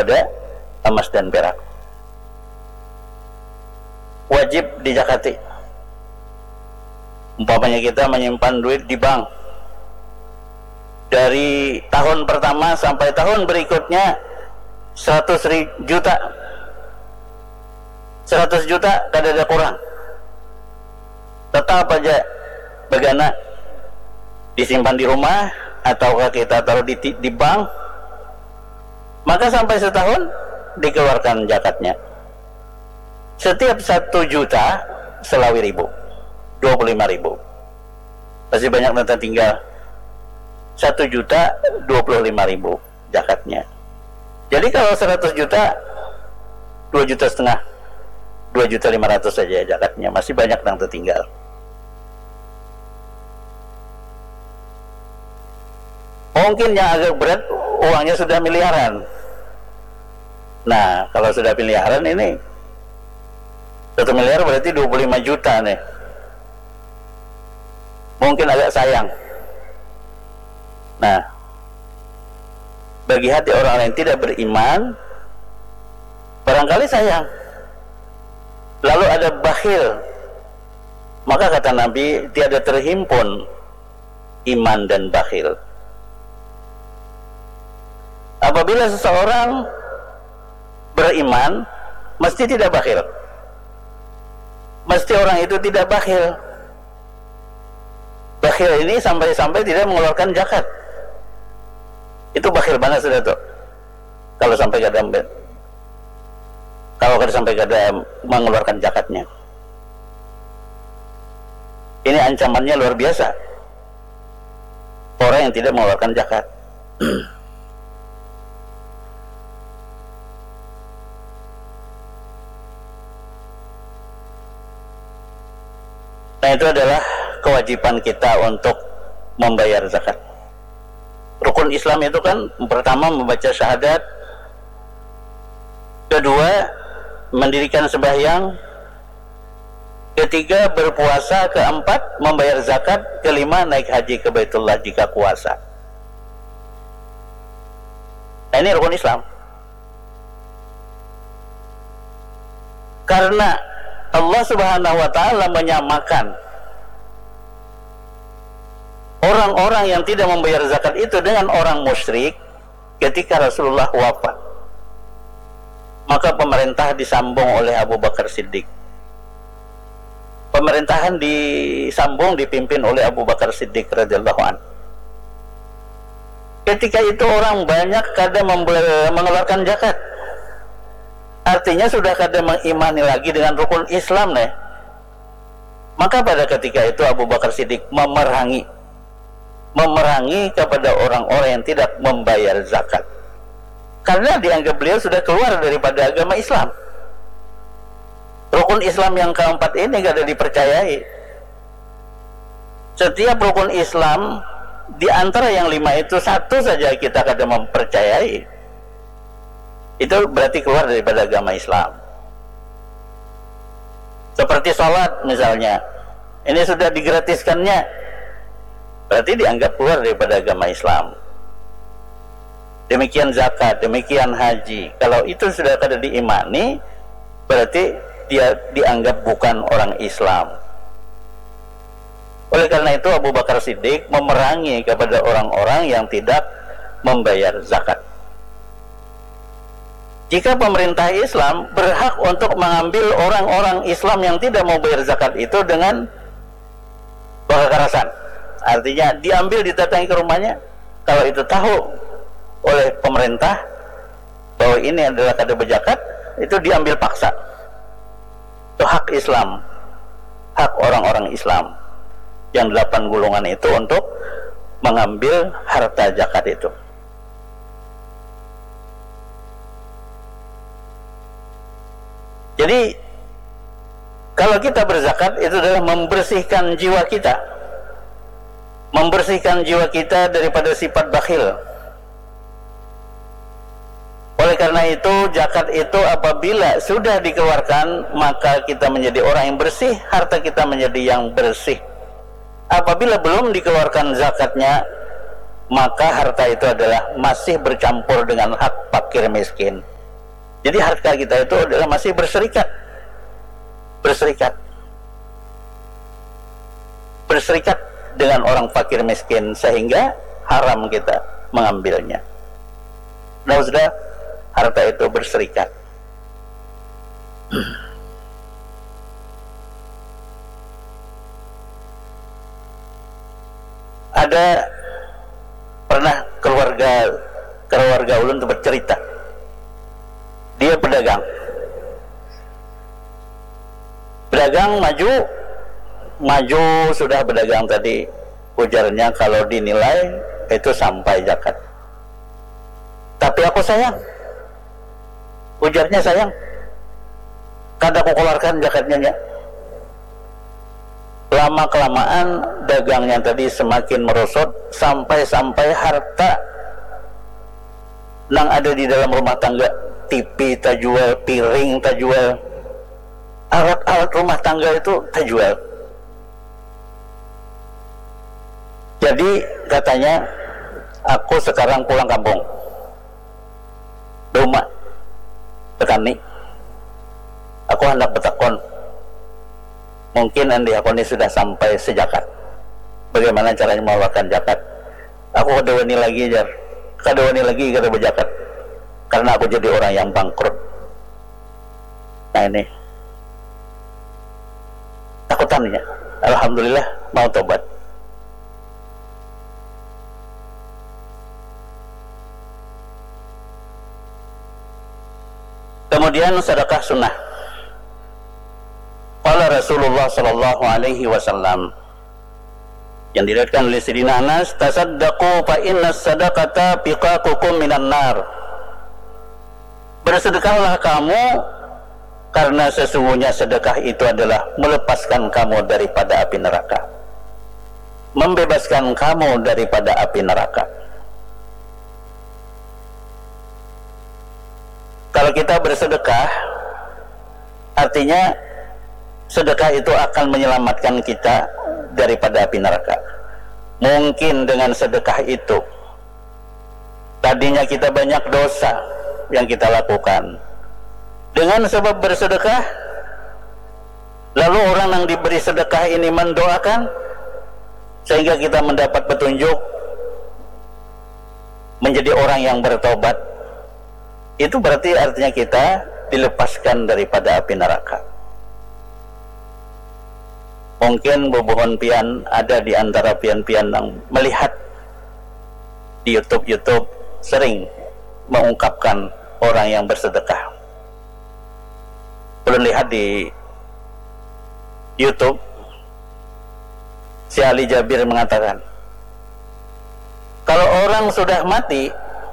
daripada emas dan perak. Wajib dizakati. Umpamanya kita menyimpan duit di bank, dari tahun pertama sampai tahun berikutnya 100 juta, 100 juta kada ada kurang, tetap aja begana disimpan di rumah ataukah kita taruh di bank, maka sampai setahun dikeluarkan zakatnya. Setiap 1 juta selawi ribu, 25.000. Masih banyak nanti tinggal 1 juta 25.000 zakatnya. Jadi kalau 100 juta 2,5 juta, 2.500.000 saja zakatnya, masih banyak yang tertinggal. Mungkin yang agak berat uangnya sudah miliaran. Nah, kalau sudah miliaran ini 1 miliar berarti 25 juta nih. Mungkin agak sayang. Nah, bagi hati orang yang tidak beriman, barangkali sayang. Lalu ada bakhil. Maka kata Nabi, tiada terhimpun iman dan bakhil. Apabila seseorang beriman, mesti tidak bakhil. Mesti orang itu tidak bakhil. Bakhil ini sampai-sampai tidak mengeluarkan zakat. Itu bakhil banget sudah tuh. Kalau sampai kada mengeluarkan zakatnya. Ini ancamannya luar biasa. Orang yang tidak mengeluarkan zakat. Nah, itu adalah kewajiban kita untuk membayar zakat. Rukun Islam itu kan pertama membaca syahadat, kedua mendirikan sembahyang, ketiga berpuasa, keempat membayar zakat, kelima naik haji ke Baitullah jika kuasa. Nah, ini rukun Islam. Karena Allah Subhanahu wa ta'ala menyamakan orang-orang yang tidak membayar zakat itu dengan orang musyrik ketika Rasulullah wafat. Maka pemerintah disambung oleh Abu Bakar Siddiq. Pemerintahan dipimpin oleh Abu Bakar Siddiq radhiyallahu anhu. Ketika itu orang banyak kada mengeluarkan zakat. Artinya sudah kada mengimani lagi dengan rukun Islam nih. Maka pada ketika itu Abu Bakar Siddiq memerangi kepada orang-orang yang tidak membayar zakat. Karena dianggap beliau sudah keluar daripada agama Islam. Rukun Islam yang keempat ini kada dipercayai. Setiap rukun Islam di antara yang 5 itu satu saja kita kada mempercayai. Itu berarti keluar daripada agama Islam. Seperti sholat misalnya, ini sudah digratiskannya, berarti dianggap keluar daripada agama Islam. Demikian zakat, demikian haji, kalau itu sudah kada diimani, berarti dia dianggap bukan orang Islam. Oleh karena itu Abu Bakar Siddiq memerangi kepada orang-orang yang tidak membayar zakat. Jika pemerintah Islam berhak untuk mengambil orang-orang Islam yang tidak mau bayar zakat itu dengan kekerasan, artinya diambil, didatangi ke rumahnya. Kalau itu tahu oleh pemerintah bahwa ini adalah kada berzakat, itu diambil paksa. Itu hak Islam, hak orang-orang Islam yang 8 golongan itu untuk mengambil harta zakat itu. Jadi kalau kita berzakat itu adalah membersihkan jiwa kita, membersihkan jiwa kita daripada sifat bakhil. Oleh karena itu zakat itu apabila sudah dikeluarkan, maka kita menjadi orang yang bersih, harta kita menjadi yang bersih. Apabila belum dikeluarkan zakatnya, maka harta itu adalah masih bercampur dengan hak fakir miskin. Jadi harta kita itu adalah masih berserikat dengan orang fakir miskin, sehingga haram kita mengambilnya. Nah, sudah harta itu berserikat. Ada pernah keluarga ulun itu bercerita, dia pedagang maju sudah berdagang tadi, ujarnya kalau dinilai itu sampai zakat. Tapi aku sayang, ujarnya sayang, kada aku keluarkan zakatnya. Lama kelamaan dagangnya tadi semakin merosot, sampai harta yang ada di dalam rumah tangga, TV tak jual, piring tak jual, alat-alat rumah tangga itu tak jual. Jadi katanya, aku sekarang pulang kampung, rumah tekani, aku hendak bertakon, mungkin andi aku ini sudah sampai sejakat, bagaimana caranya mengeluarkan zakat. Aku kada wani lagi kada berzakat, karena aku jadi orang yang bangkrut. Nah ini takutannya, alhamdulillah mau tobat. Kemudian sedekah sunnah. Qala Rasulullah sallallahu alaihi wasallam, yang diriwayatkan oleh Sayyidina Anas, tasaddaqu fa inna sadaqata fiqaqukum minan nar. Bersedekahlah kamu, karena sesungguhnya sedekah itu adalah melepaskan kamu daripada api neraka, membebaskan kamu daripada api neraka. Kalau kita bersedekah, artinya sedekah itu akan menyelamatkan kita daripada api neraka. Mungkin dengan sedekah itu tadinya kita banyak dosa yang kita lakukan, dengan sebab bersedekah, lalu orang yang diberi sedekah ini mendoakan, sehingga kita mendapat petunjuk menjadi orang yang bertobat. Itu berarti artinya kita dilepaskan daripada api neraka. Mungkin bobohon pian ada di antara pian-pian yang melihat di YouTube sering mengungkapkan orang yang bersedekah. Belum lihat di YouTube, si Ali Jabir mengatakan, kalau orang sudah mati,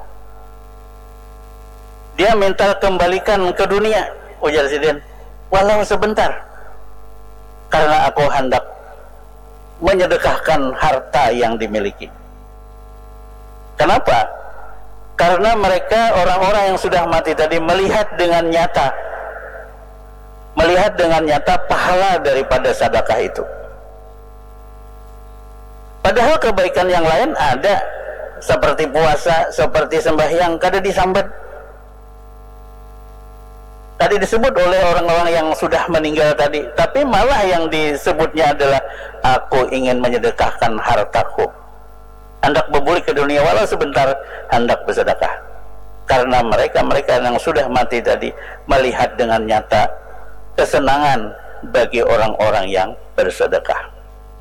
dia minta kembalikan ke dunia, ujar Sidin, walau sebentar, karena aku hendak menyedekahkan harta yang dimiliki. Kenapa? Karena mereka, orang-orang yang sudah mati tadi, melihat dengan nyata pahala daripada sedekah itu. Padahal kebaikan yang lain ada, seperti puasa, seperti sembahyang, kada disambat. Tadi disebut oleh orang-orang yang sudah meninggal tadi, tapi malah yang disebutnya adalah aku ingin menyedekahkan hartaku, hendak berbulik ke dunia walau sebentar, hendak bersedekah. Karena mereka yang sudah mati tadi melihat dengan nyata kesenangan bagi orang-orang yang bersedekah.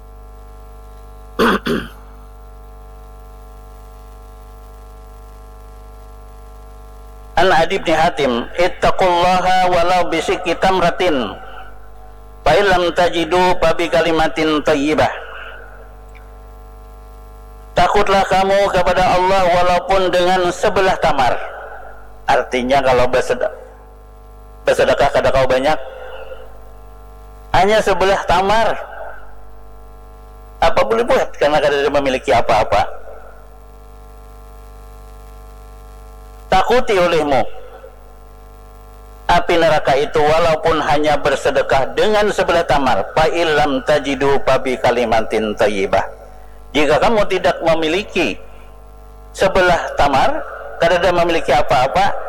An Adi bin Hatim, ittaqullaha walau bisikki tamratin, fa illam tajidu fa bi kalimatin thayyibah. Takutlah kamu kepada Allah walaupun dengan sebelah tamar. Artinya kalau bersedekah kada kau banyak, hanya sebelah tamar, apa boleh buat, karena kada memiliki apa-apa. Takuti olehmu api neraka itu walaupun hanya bersedekah dengan sebelah tamar. Fa illam tajidu fa bi kalimatin thayyibah. Jika kamu tidak memiliki sebelah tamar, kada memiliki apa-apa,